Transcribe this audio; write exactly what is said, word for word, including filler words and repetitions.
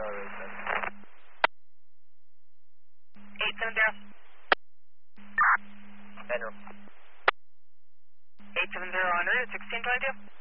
eight seven zero. Bedroom. eight seven zero on route, sixteen twenty-two.